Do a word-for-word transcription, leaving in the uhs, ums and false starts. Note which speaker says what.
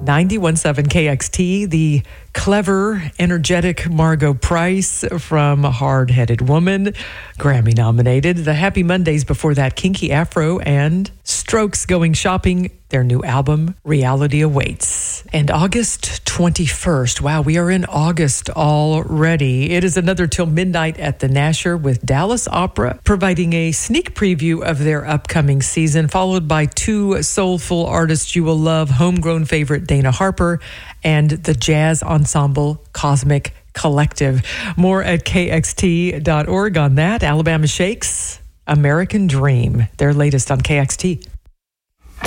Speaker 1: ninety-one point seven K X T, the clever, energetic Margot Price from Hard Headed Woman, Grammy nominated. The Happy Mondays before that, Kinky Afro and Strokes Going Shopping. Their new album, Reality Awaits. And August twenty-first. Wow, we are in August already. It is another Till Midnight at the Nasher with Dallas Opera, providing a sneak preview of their upcoming season, followed by two soulful artists you will love, homegrown favorite Dana Harper and the jazz ensemble Cosmic Collective. More at K X T dot org on that. Alabama Shakes, American Dream, their latest on K X T.